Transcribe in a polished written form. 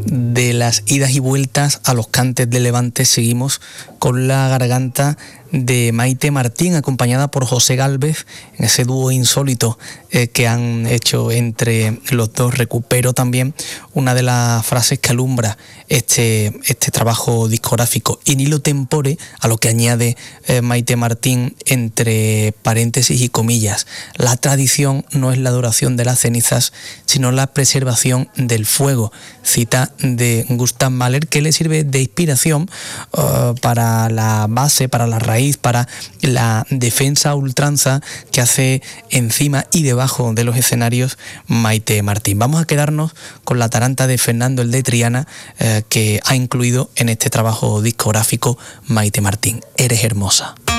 de las idas y vueltas a los cantes de Levante, seguimos con la garganta de Maite Martín, acompañada por José Gálvez, en ese dúo insólito que han hecho entre los dos. Recupero también una de las frases que alumbra este trabajo discográfico, in illo tempore, a lo que añade Maite Martín entre paréntesis y comillas: la tradición no es la adoración de las cenizas, sino la preservación del fuego. Cita de Gustav Mahler, que le sirve de inspiración para la base, para la raíz, para la defensa a ultranza que hace encima y debajo de los escenarios Maite Martín. Vamos a quedarnos con la taranta de Fernando el de Triana, que ha incluido en este trabajo discográfico Maite Martín. Eres hermosa.